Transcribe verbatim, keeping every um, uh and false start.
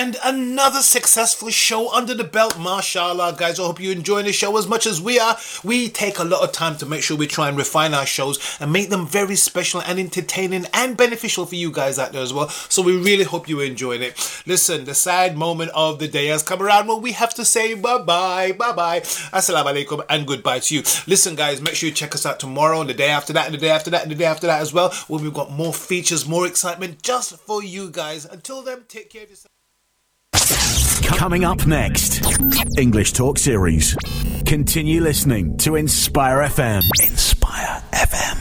and another successful show under the belt. Mashallah, guys, I hope you're enjoying the show as much as we are. We take a lot of time to make sure we try and refine our shows and make them very special and entertaining and beneficial for you guys out there as well. So we really hope you're enjoying it. Listen, the sad moment of the day has come around where we have to say bye-bye, bye-bye, assalamu alaikum, and goodbye to you. Listen, guys, make sure you check us out tomorrow and the day after that and the day after that and the day after that as well, when we've got more features, more excitement just for you guys. Until then, take care of yourself. Coming up next, English Talk Series. Continue listening to Inspire F M. Inspire F M.